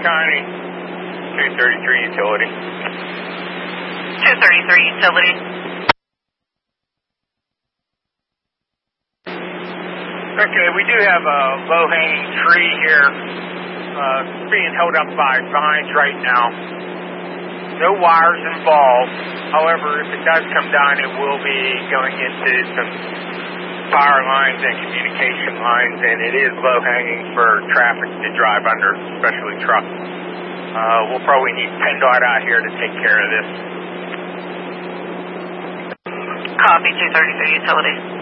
County, 233 utility. 233 utility. Okay, we do have a low-hanging tree here being held up by vines right now. No wires involved. However, if it does come down, it will be going into some power lines and communication lines, and it is low-hanging for traffic to drive under, especially trucks. We'll probably need PennDOT out here to take care of this. Copy, 233 utility.